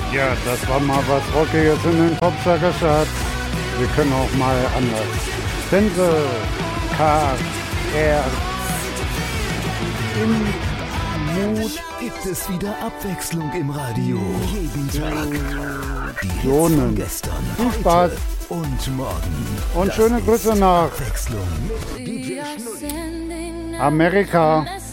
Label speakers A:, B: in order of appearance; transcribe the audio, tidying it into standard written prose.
A: Ja, das war mal was Rockiges in den Popsacker-Charts. Wir können auch mal anders. Stenzel, KR, im Mut
B: Gibt es wieder Abwechslung im Radio. Jeden Tag. Die Hits
A: Jonen.
B: von gestern,
A: Viel Spaß.
B: heute und morgen.
A: Und
B: Das
A: schöne
B: ist
A: Grüße nach
B: Abwechslung mit DJ Schnulli.
A: Amerika.